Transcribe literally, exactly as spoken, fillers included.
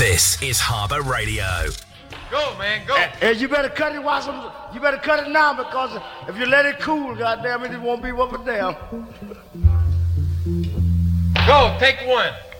This is Harbour Radio. Go, man, go. Hey, hey, you better cut it while some, you better cut it now, because if you let it cool, goddamn it, it won't be what but damn. Go, take one.